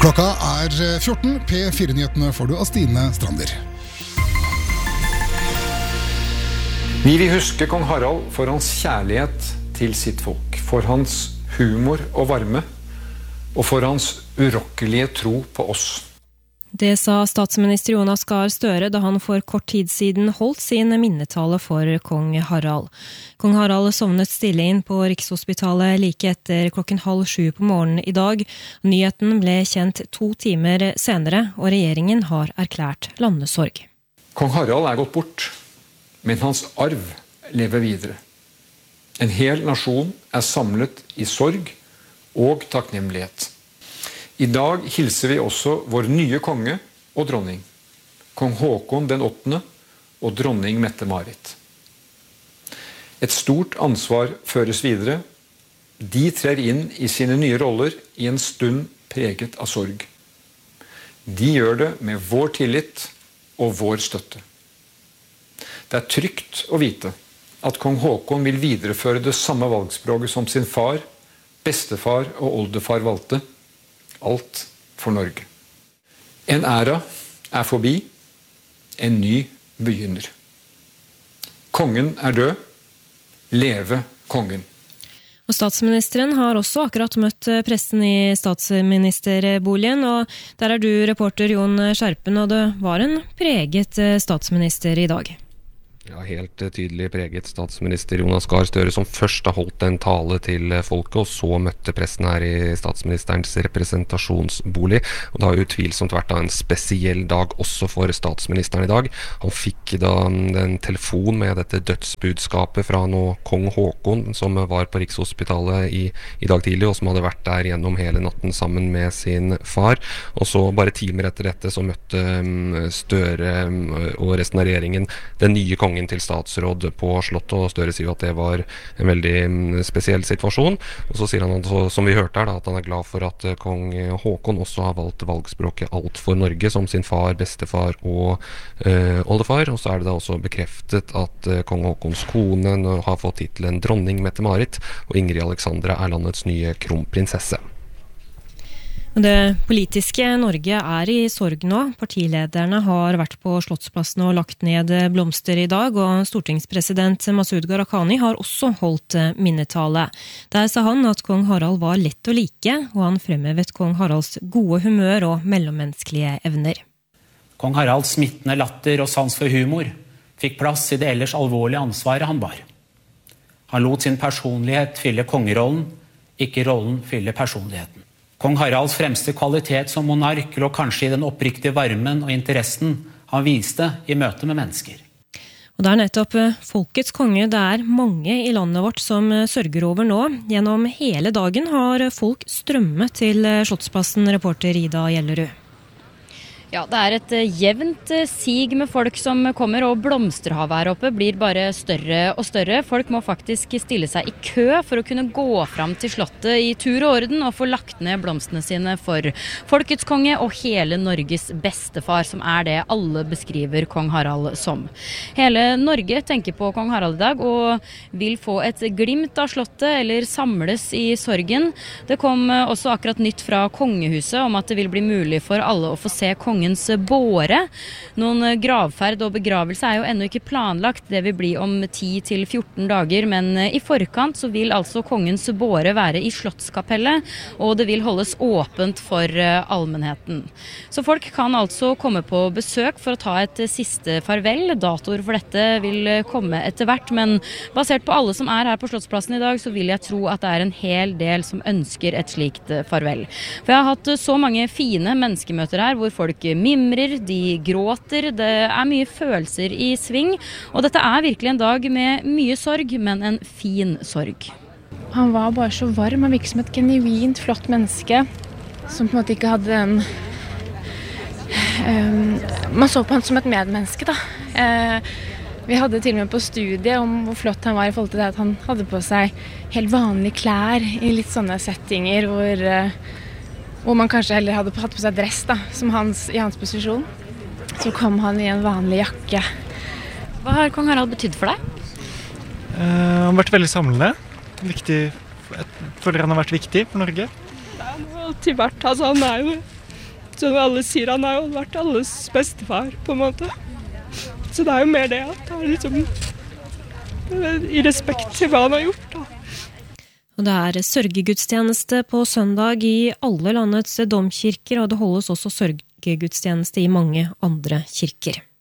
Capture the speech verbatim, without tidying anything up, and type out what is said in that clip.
Klokka er fjorten, P fire-nyhetene får du av Stine Strander. Vi vil huske kong Harald for hans kjærlighet til sitt folk, for hans humor og varme, og for hans urokkelige tro på oss. Det sa statsminister Jonas Gahr Støre da han for kort tid siden holdt sin minnetale for kong Harald. Kong Harald sovnet stille inn på Rikshospitalet like etter klokken halv sju på morgenen i dag. Nyheten ble kjent to timer senere, og regjeringen har erklært landesorg. Kong Harald er gått bort, men hans arv lever videre. En hel nasjon er samlet i sorg og takknemlighet. I dag hilser vi også vår nye konge og dronning, kong Håkon den åttende og dronning Mette-Marit. Et stort ansvar føres videre. De trer inn i sine nye roller i en stund preget av sorg. De gjør det med vår tillit og vår støtte. Det er trygt å vite at kong Håkon vil videreføre det samme valgspråket som sin far, bestefar og oldefar valgte. Alt for Norge. En æra er forbi, en ny begynner. Kongen er død, leve kongen. Og statsministeren har også akkurat møtt pressen i statsministerboligen, og der er du reporter Jon Skjerpen, og det var en preget statsminister i dag. Ja, helt tydelig preget statsminister Jonas Gahr Støre, som først har holdt en tale til folket, og så møtte pressen her i statsministerens representasjonsbolig. Og det har jo utvilsomt vært en spesiell dag også for statsministeren i dag. Han fikk da en telefon med dette dødsbudskapet fra nå kong Håkon, som var på Rikshospitalet i, i dag tidlig, og som hadde vært der gjennom hele natten sammen med sin far. Og så bare timer etter dette så møtte Støre og resten av regjeringen den nye kongen til statsråd på Slottet, og Støre sier at det var en veldig spesiell situasjon. Og så sier han, som vi hørte her, da, at han er glad for at kong Håkon også har valgt valgspråket alt for Norge, som sin far, bestefar og øh, oldefar. Og så er det da også bekreftet at øh, kong Håkons kone har fått titlen dronning Mette-Marit, og Ingrid Alexandra er landets nye kronprinsesse. Det politiske Norge er i sorg nå. Partilederne har vært på Slottsplassen og lagt ned blomster i dag, og stortingspresident Masud Gharahkhani har også holdt minnetale. Der sa han at kong Harald var lett å like, og han fremhevet kong Haralds gode humør og mellommenneskelige evner. Kong Haralds smittende latter og sans for humor fikk plass i det ellers alvorlige ansvaret han bar. Han lot sin personlighet fylle kongerollen, ikke rollen fylle personligheten. Kong Haralds fremste kvalitet som monark lå kanskje i den oppriktige varmen og interessen han viste i møte med mennesker. Og det er nettopp folkets konge det er mange i landet vårt som sørger over nå. Gjennom hele dagen har folk strømmet til Slottsplassen, reporter Ida Gjellerud. Ja, det er et jevnt sig med folk som kommer, og blomsterhavet her oppe blir bare større og større. Folk må faktisk stille seg i kø for å kunne gå fram til slottet i tur og orden og få lagt ned blomstene sine for folkets konge og hele Norges bestefar, som er det alle beskriver kong Harald som. Hele Norge tenker på kong Harald i dag og vil få et glimt av slottet eller samles i sorgen. Det kom også akkurat nytt fra kongehuset om at det vil bli mulig for alle å få se kongen båre. Noen gravferd og begravelse er jo ennå ikke planlagt. Det vil bli om ti til fjorten dager, men i forkant så vil altså kongens båre være i Slottskapellet, og det vil holdes åpent for allmennheten. Så folk kan altså komme på besøk for å ta et siste farvel. Datoer for dette vil komme etter hvert, men basert på alle som er her på Slottsplassen i dag, så vil jeg tro at det er en hel del som ønsker et slikt farvel. For jeg har hatt så mange fine menneskemøter her, hvor folk mimrer, de gråter, det er mye følelser i sving, og dette er virkelig en dag med mye sorg, men en fin sorg. Han var bare så varm, han virket som et genuint flott menneske, som på en måte ikke hadde en... Um, man så på han som et medmenneske, da. Uh, vi hadde til og med på studiet om hvor flott han var i forhold til det at han hadde på seg helt vanlige klær i litt sånne settinger hvor... Uh, hvor man kanskje heller hadde hatt på seg dress da, som hans, i hans posisjon. Så kom han i en vanlig jakke. Hva har kong Harald betydd for deg? Uh, han har vært veldig samlende. Viktig, jeg føler han har vært viktig for Norge. Det har alltid vært, altså han er jo Som alle sier, han har jo vært alles bestefar, på en måte. Så det er jo mer det at det er liksom i respekt til hva han har gjort, da. Og det er sørgegudstjeneste på søndag i alle landets domkirker, og det holdes også sørgegudstjeneste i mange andre kirker.